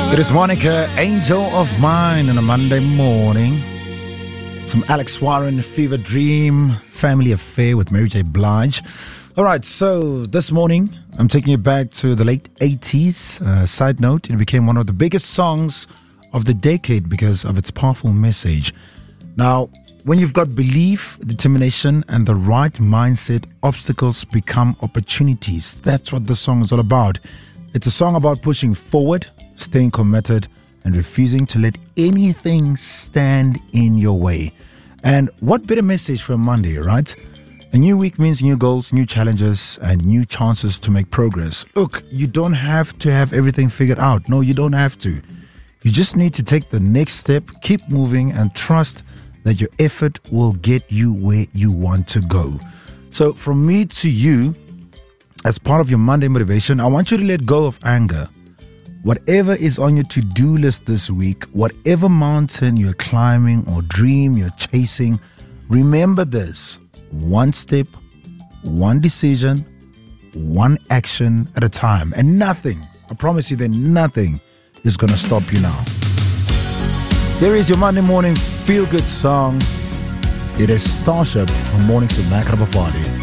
It is Monica, Angel of Mine, on a Monday morning. Some Alex Warren, Fever Dream, Family Affair with Mary J. Blige. All right, so this morning, I'm taking you back to the late 80s. Side note, it became one of the biggest songs of the decade because of its powerful message. Now, when you've got belief, determination, and the right mindset, obstacles become opportunities. That's what the song is all about. It's a song about pushing forward, staying committed, and refusing to let anything stand in your way. And what better message for a Monday, right? A new week means new goals, new challenges, and new chances to make progress. Look, you don't have to have everything figured out. No, you don't have to. You just need to take the next step, keep moving, and trust that your effort will get you where you want to go. So from me to you, as part of your Monday motivation, I want you to let go of anger. Whatever is on your to-do list this week, whatever mountain you're climbing or dream you're chasing, remember this: one step, one decision, one action at a time. And nothing, I promise you that nothing is going to stop you now. There is your Monday morning feel-good song. It is Starship on Mornings with Mac Rabafadi.